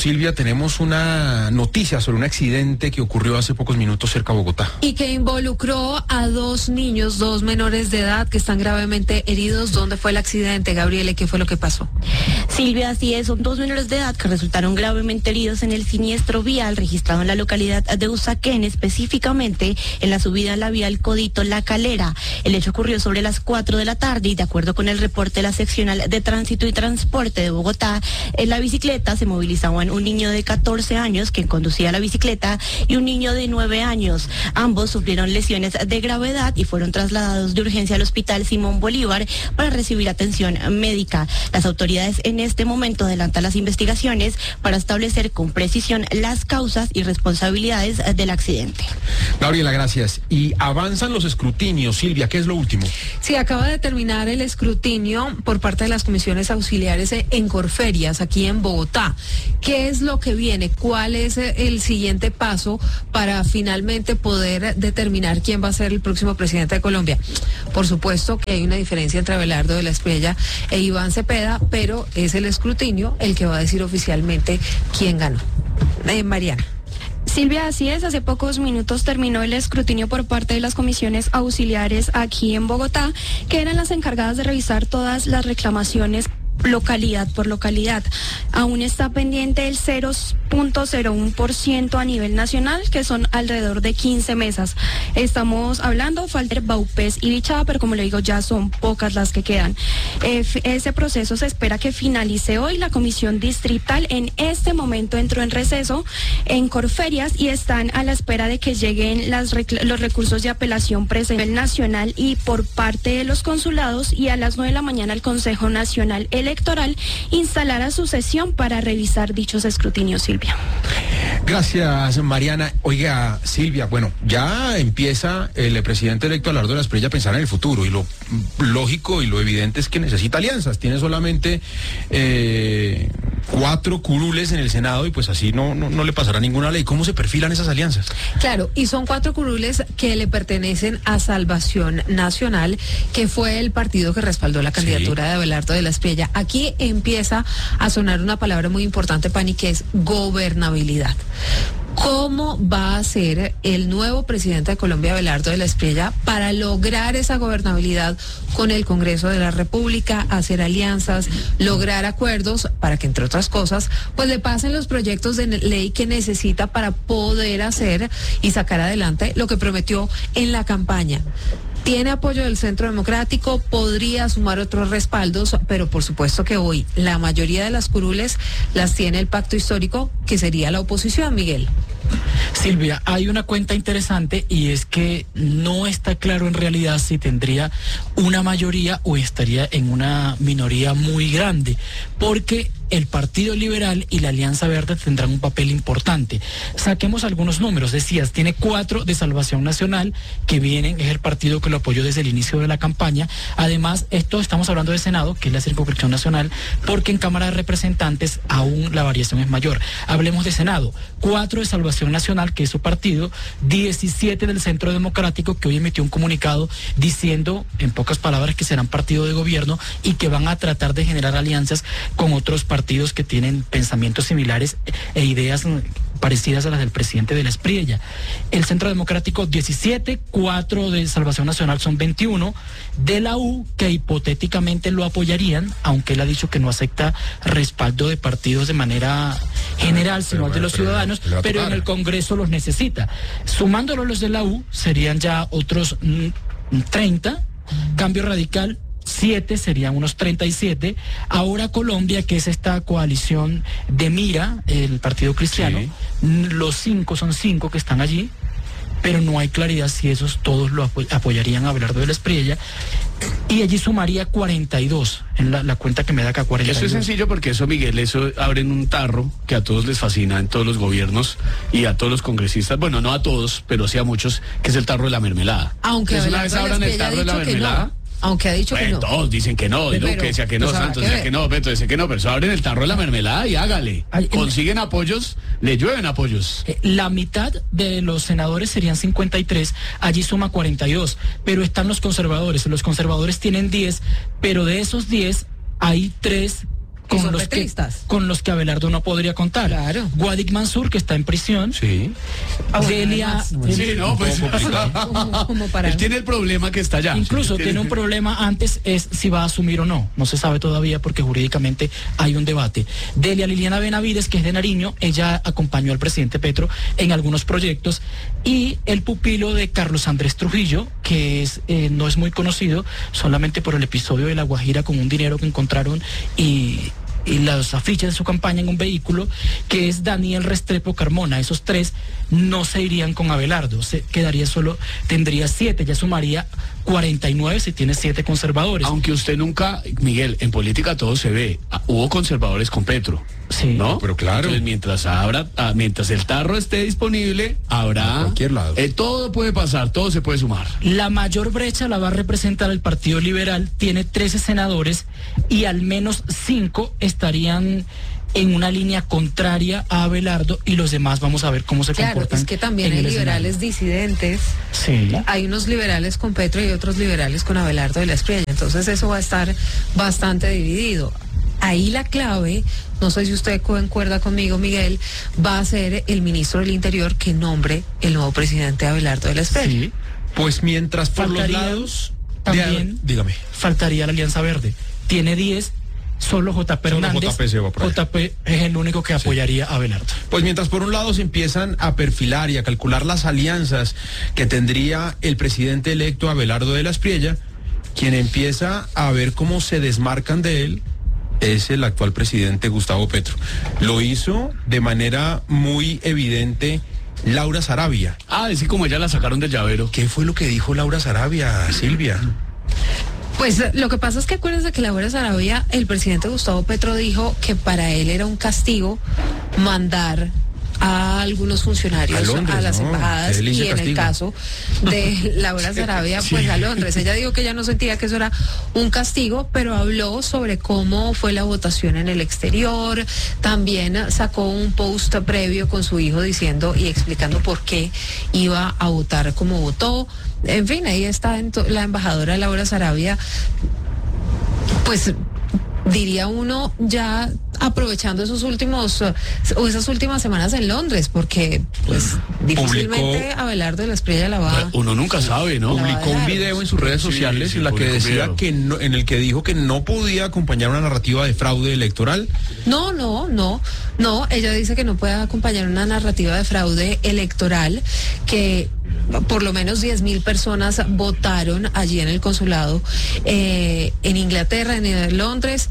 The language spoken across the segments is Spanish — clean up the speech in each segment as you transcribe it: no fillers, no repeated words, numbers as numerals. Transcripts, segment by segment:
Silvia, tenemos una noticia sobre un accidente que ocurrió hace pocos minutos cerca de Bogotá. Y que involucró a dos niños, dos menores de edad que están gravemente heridos. ¿Dónde fue el accidente, Gabriele? ¿Qué fue lo que pasó? Silvia, así es, son dos menores de edad que resultaron gravemente heridos en el siniestro vial registrado en la localidad de Usaquén, específicamente en la subida a la vial Codito La Calera. El hecho ocurrió sobre las 4 de la tarde y de acuerdo con el reporte de la seccional de Tránsito y Transporte de Bogotá, en la bicicleta se movilizaban un niño de 14 años quien conducía la bicicleta y un niño de 9 años. Ambos sufrieron lesiones de gravedad y fueron trasladados de urgencia al Hospital Simón Bolívar para recibir atención médica. Las autoridades en este momento adelantan las investigaciones para establecer con precisión las causas y responsabilidades del accidente. Gabriela, gracias. Y avanzan los escrutinios. Silvia, ¿qué es lo último? Sí, acaba de terminar el escrutinio por parte de las comisiones auxiliares en Corferias, aquí en Bogotá. ¿Qué es lo que viene? ¿Cuál es el siguiente paso para finalmente poder determinar quién va a ser el próximo presidente de Colombia? Por supuesto que hay una diferencia entre Abelardo de la Espriella e Iván Cepeda, pero es el escrutinio el que va a decir oficialmente quién ganó. Mariana. Silvia, así es, hace pocos minutos terminó el escrutinio por parte de las comisiones auxiliares aquí en Bogotá, que eran las encargadas de revisar todas las reclamaciones localidad por localidad. Aún está pendiente el 0.01% a nivel nacional, que son alrededor de 15 mesas. Estamos hablando, falta Baupés y Bichada, pero como le digo, ya son pocas las que quedan. Ese proceso se espera que finalice hoy. La comisión distrital en este momento entró en receso en Corferias y están a la espera de que lleguen los recursos de apelación a nivel nacional y por parte de los consulados, y a las 9 de la mañana el Consejo Nacional Electoral instalará su sesión para revisar dichos escrutinios, Silvia. Gracias, Mariana. Oiga, Silvia, bueno, ya empieza el presidente electo Abelardo de la Espriella a pensar en el futuro, y lo lógico y lo evidente es que necesita alianzas. Tiene solamente 4 curules en el Senado y pues así no le pasará ninguna ley. ¿Cómo se perfilan esas alianzas? Claro, y son 4 curules que le pertenecen a Salvación Nacional, que fue el partido que respaldó la candidatura de Abelardo de la Espriella. Aquí empieza a sonar una palabra muy importante, Pani, que es gobernabilidad. ¿Cómo va a ser el nuevo presidente de Colombia, Abelardo de la Espriella, para lograr esa gobernabilidad con el Congreso de la República, hacer alianzas, lograr acuerdos para que, entre otras cosas, pues le pasen los proyectos de ley que necesita para poder hacer y sacar adelante lo que prometió en la campaña? Tiene apoyo del Centro Democrático, podría sumar otros respaldos, pero por supuesto que hoy la mayoría de las curules las tiene el pacto histórico, que sería la oposición, Miguel. Silvia, hay una cuenta interesante y es que no está claro en realidad si tendría una mayoría o estaría en una minoría muy grande, porque el Partido Liberal y la Alianza Verde tendrán un papel importante. Saquemos algunos números. Decías, tiene 4 de Salvación Nacional que vienen, es el partido que lo apoyó desde el inicio de la campaña. Además, esto estamos hablando de Senado, que es la circunscripción nacional, porque en Cámara de Representantes aún la variación es mayor. Hablemos de Senado, 4 de Salvación Nacional, que es su partido, 17 del Centro Democrático, que hoy emitió un comunicado diciendo, en pocas palabras, que serán partido de gobierno y que van a tratar de generar alianzas con otros partidos que tienen pensamientos similares e ideas parecidas a las del presidente de la Espriella. El Centro Democrático 17, 4 de Salvación Nacional son 21, de la U, que hipotéticamente lo apoyarían, aunque él ha dicho que no acepta respaldo de partidos de manera general, sino de los ciudadanos, pero en el Congreso los necesita. Sumándolo los de la U, serían ya otros 30, Cambio Radical 7, serían unos 37. Ahora Colombia, que es esta coalición de Mira, el Partido Cristiano, los 5 son 5 que están allí, pero no hay claridad si esos todos lo apoyarían a Abelardo de la Espriella, y allí sumaría 42 en la cuenta que me da acá, 42. Eso es sencillo porque eso, Miguel, eso abren un tarro que a todos les fascina en todos los gobiernos y a todos los congresistas, bueno, no a todos, pero sí a muchos, que es el tarro de la mermelada. Aunque una vez abran el tarro de la mermelada. Aunque ha dicho que no. Todos dicen que no, Duque decía que no, Santos decía que no, Petro decía que no, pero eso abren el tarro de la mermelada y hágale. Consiguen apoyos, le llueven apoyos. La mitad de los senadores serían 53, allí suma 42, pero están los conservadores tienen 10, pero de esos 10 hay 3 son petristas. con los que Abelardo no podría contar. Claro. Guadik Mansur, que está en prisión. Sí. Delia. Sí, no, pues. Como para... Él tiene el problema que está allá. Incluso tiene un problema antes, es si va a asumir o no. No se sabe todavía porque jurídicamente hay un debate. Delia Liliana Benavides, que es de Nariño, ella acompañó al presidente Petro en algunos proyectos. Y el pupilo de Carlos Andrés Trujillo, que no es muy conocido, solamente por el episodio de La Guajira con un dinero que encontraron y las afiches de su campaña en un vehículo, que es Daniel Restrepo Carmona. Esos tres no se irían con Abelardo, tendría 7, ya sumaría 49 si tiene 7 conservadores. Aunque usted nunca, Miguel, en política todo se ve. Hubo conservadores con Petro. Sí. ¿No? Pero claro. Entonces, mientras el tarro esté disponible, habrá... A cualquier lado. Todo puede pasar, todo se puede sumar. La mayor brecha la va a representar el Partido Liberal, tiene 13 senadores y al menos 5 estarían en una línea contraria a Abelardo y los demás vamos a ver cómo se comportan. Claro, es que también hay liberales disidentes. Sí. Hay unos liberales con Petro y otros liberales con Abelardo de la Espriella. Entonces eso va a estar bastante dividido. Ahí la clave, no sé si usted concuerda conmigo, Miguel, va a ser el ministro del Interior que nombre el nuevo presidente Abelardo de la Espriella. Sí. Pues mientras por los Faltaría lados... también, dígame. faltaría la Alianza Verde. Tiene 10, solo JP Hernández. JP se va por ahí. JP es el único que apoyaría a Abelardo. Pues mientras por un lado se empiezan a perfilar y a calcular las alianzas que tendría el presidente electo Abelardo de la Espriella, quien empieza a ver cómo se desmarcan de él es el actual presidente Gustavo Petro. Lo hizo de manera muy evidente Laura Sarabia. Es que como ella la sacaron del llavero. ¿Qué fue lo que dijo Laura Sarabia, Silvia? Pues lo que pasa es que acuérdense que Laura Sarabia, el presidente Gustavo Petro dijo que para él era un castigo mandar a algunos funcionarios a Londres, las embajadas, y en castigo. el caso de Laura Sarabia, pues a Londres. Ella dijo que ella no sentía que eso era un castigo, pero habló sobre cómo fue la votación en el exterior. También sacó un post previo con su hijo diciendo y explicando por qué iba a votar como votó. En fin, ahí está la embajadora Laura Sarabia, pues diría uno, ya aprovechando esas últimas semanas en Londres, porque pues difícilmente Abelardo de la Espriella la va. Uno nunca sabe, ¿no? Publicó un video en sus redes sociales en la que decía que no, en el que dijo que no podía acompañar una narrativa de fraude electoral. No, ella dice que no puede acompañar una narrativa de fraude electoral, que por lo menos 10.000 personas votaron allí en el consulado en Inglaterra, en Londres.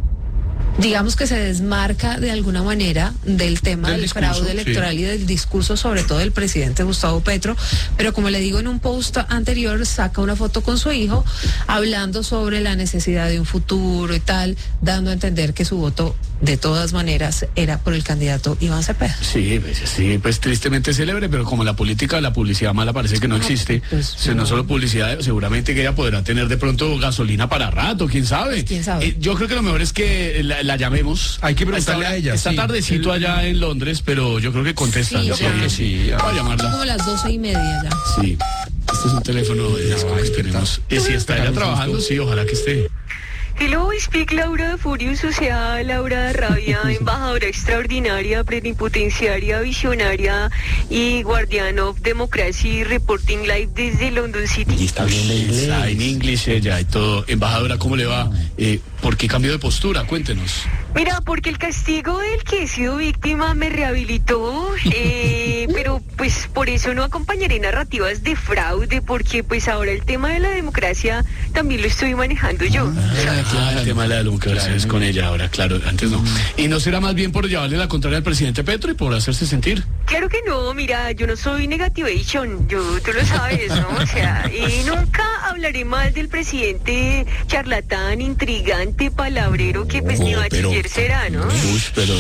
Digamos que se desmarca de alguna manera del tema del fraude electoral, y del discurso sobre todo del presidente Gustavo Petro, pero como le digo, en un post anterior saca una foto con su hijo hablando sobre la necesidad de un futuro y tal, dando a entender que su voto de todas maneras era por el candidato Iván Cepeda. Sí, pues tristemente célebre, pero como la publicidad mala parece que no existe, no solo publicidad, seguramente que ella podrá tener de pronto gasolina para rato, quién sabe. ¿Quién sabe? Yo creo que lo mejor es que la llamemos. Hay que preguntarle a ella. Está tardecito allá en Londres, pero yo creo que contestan. Sí, yo creo que sí. Voy a llamarla. Como las 12:30 ya. Sí. Este es un teléfono de disco que tenemos. Y si está ella trabajando, sí, ojalá que esté. Hello, speak Laura Furious, o sea, Laura Rabia, embajadora extraordinaria, plenipotenciaria, visionaria y guardian of democracy, reporting live desde London City. Y está bien de inglés. Está en inglés ella y todo. Embajadora, ¿cómo le va? ¿Por qué cambió de postura? Cuéntenos. Mira, porque el castigo del que he sido víctima me rehabilitó, pero pues por eso no acompañaré narrativas de fraude, porque pues ahora el tema de la democracia también lo estoy manejando yo. El tema de la democracia es con ella ahora, claro, antes no. ¿Y no será más bien por llevarle la contraria al presidente Petro y por hacerse sentir? Claro que no, mira, yo no soy negativation, tú lo sabes, ¿no? O sea, nunca hablaré mal del presidente charlatán, intrigante, palabrero, que pues ni bachiller será, ¿no? Pero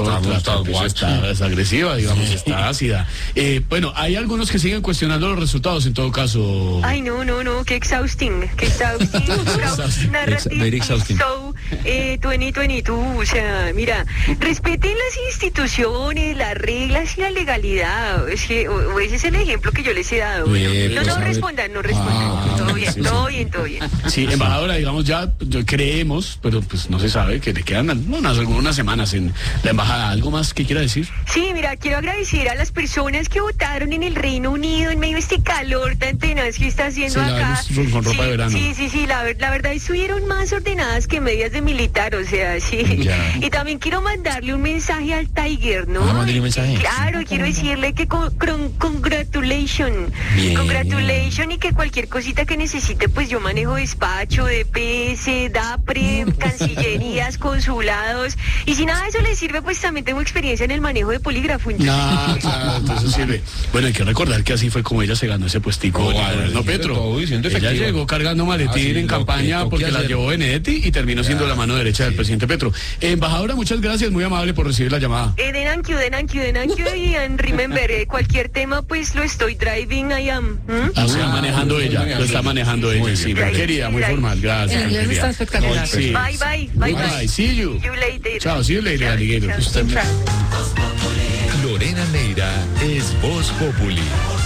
está agresiva, digamos, está ácida. Bueno, hay algunos que siguen cuestionando los resultados en todo caso. Ay, no, qué exhausting. Very exhausting. So Frau, 2022, o sea, mira, respeten las instituciones, las reglas y la legalidad, es que, o ese es el ejemplo que yo les he dado. Bueno, no respondan, todo bien, todo bien. Sí, embajadora, digamos ya creemos, pero pues no se sabe, que le quedan algunas semanas en la embajada. ¿Algo más que quiera decir? Sí, mira, quiero agradecer a las personas que votaron en el Reino Unido en medio de este calor tan tenaz que está haciendo acá. Con ropa de verano. Sí, la verdad estuvieron más ordenadas que medias de militar, o sea, sí. Ya. Y también quiero mandarle un mensaje al Tiger, ¿no? Mándale un mensaje. Claro, quiero decirle que congratulations. Bien. Congratulations, y que cualquier cosita que necesite, pues yo manejo despacho, DPS, DAPRE, cancillerías, consulados. Y si nada de eso le sirve, pues también tengo experiencia en el manejo de polígrafo. No, claro, entonces sirve. Bueno, hay que recordar que así fue como ella se ganó ese puestico. No, Petro. Ella llegó cargando maletín en campaña porque la llevó Benedetti y terminó siendo la mano derecha del presidente Petro. Embajadora, muchas gracias, muy amable por recibir la llamada. Thank you, y remember, cualquier tema, pues lo estoy driving, I am. O sea, manejando ella, lo está manejando ella, sí, muy querida, muy formal, gracias. El inglés está espectacular. Sí. Bye. See you. See you later. Chao, see you later, alligator. Lorena Neira es Voz Populi.